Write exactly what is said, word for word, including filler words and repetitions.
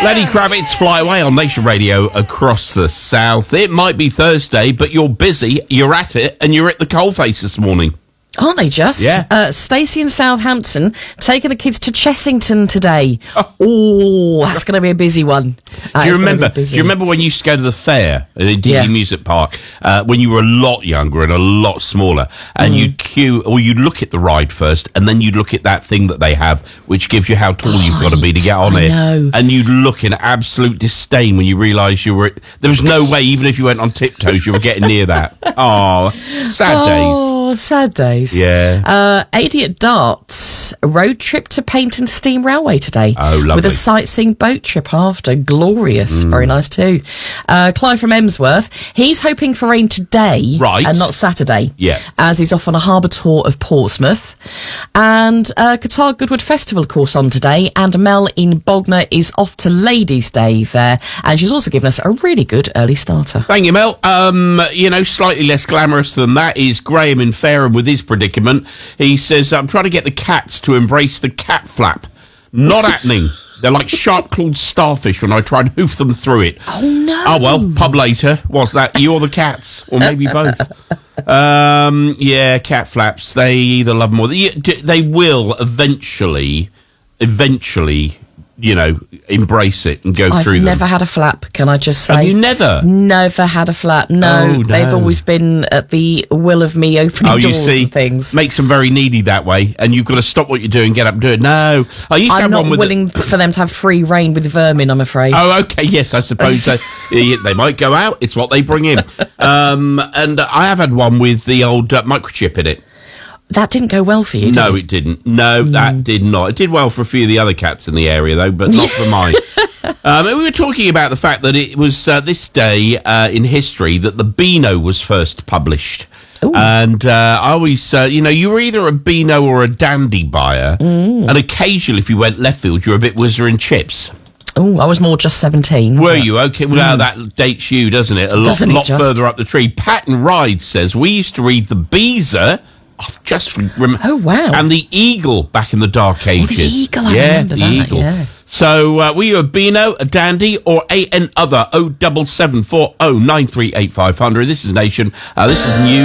Lenny Kravitz, Fly Away on Nation Radio across the south. It might be Thursday, but you're busy, you're at it, and you're at the coalface this morning. Aren't they just? Yeah. Uh, Stacey in Southampton taking the kids to Chessington today. Oh, oh that's going to be a busy one. That do you remember? Do you remember when you used to go to the fair at Indeed yeah. Music Park uh, when you were a lot younger and a lot smaller, and mm. you'd queue or you'd look at the ride first, and then you'd look at that thing that they have, which gives you how tall right. you've got to be to get on I it, know. and you'd look in absolute disdain when you realised you were. There was no way, even if you went on tiptoes, you were getting near that. Oh, sad days. Oh, sad days. Yeah. Uh, eighty at Darts, a road trip to Paynton Steam Railway today. Oh, lovely. With a sightseeing boat trip after. Glorious. Mm. Very nice too. Uh, Clive from Emsworth, he's hoping for rain today. Right. And not Saturday. Yeah. As he's off on a harbour tour of Portsmouth. And uh, Qatar Goodwood Festival, of course, on today. And Mel in Bognor is off to Ladies' Day there. And she's also given us a really good early starter. Thank you, Mel. Um, you know, slightly less glamorous than that is Graham in Fareham with his predicament. He says, I'm trying to get the cats to embrace the cat flap. Not happening. They're like sharp-clawed starfish when I try and hoof them through it. Oh, no. Oh, well, pub later. Was that you or the cats? Or maybe both. Um, yeah, cat flaps. They either love them or... They, they will eventually, eventually... you know, embrace it and go I've through them. I've never had a flap, can I just say? Have you never? Never had a flap, no. Oh, no. They've always been at the will of me opening oh, doors you see, and things. Makes them very needy that way, and you've got to stop what you're doing, get up and do it. No. I used to I'm have not one with willing the... for them to have free reign with vermin, I'm afraid. Oh, okay, yes, I suppose so. They might go out, it's what they bring in. Um, and I have had one with the old uh, microchip in it. That didn't go well for you, did No, it? it didn't. No, mm. that did not. It did well for a few of the other cats in the area, though, but not for mine. Um, we were talking about the fact that it was uh, this day uh, in history that the Beano was first published. Ooh. And uh, I always, uh, you know, you were either a Beano or a Dandy buyer, mm. and occasionally, if you went left field, you were a bit whizzer and chips. Oh, I was more just seventeen. Were you? Okay, well, mm. that dates you, doesn't it? A lot, doesn't it lot just? further up the tree. Patton Ride says, we used to read the Beezer... Oh, just remember. Oh, wow. And the Eagle back in the dark ages. Oh, the Eagle, I yeah, remember the that, Eagle. Yeah. So, uh, were you a Beano, a Dandy, or a an other? oh seven seven four oh nine three eight five hundred. This is Nation. Uh, this is New.